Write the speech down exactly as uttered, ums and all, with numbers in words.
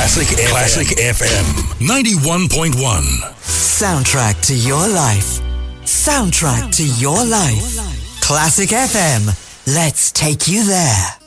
Classic Classic F M ninety-one point one. Soundtrack to your life. Soundtrack to your life. Classic F M. Let's take you there.